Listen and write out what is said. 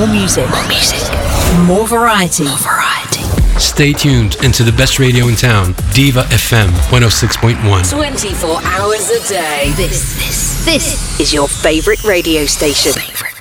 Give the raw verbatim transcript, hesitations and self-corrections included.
More music. More music. More variety. More variety. Stay tuned into the best radio in town, Diva F M one oh six point one. twenty-four hours a day. This, this, this is your favorite radio station. Favorite.